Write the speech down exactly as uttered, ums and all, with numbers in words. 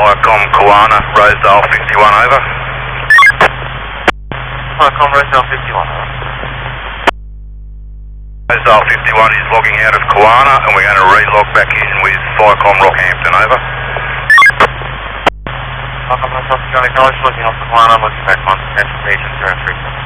Viacom Koana, Rosedale fifty-one over. Viacom Rosedale fifty-one over. Rosedale fifty-one is logging out of Koana and we're going to re-log back in with Viacom Rockhampton over. Viacom Rosedale Charlie College, looking off Koana, looking back on information zero three.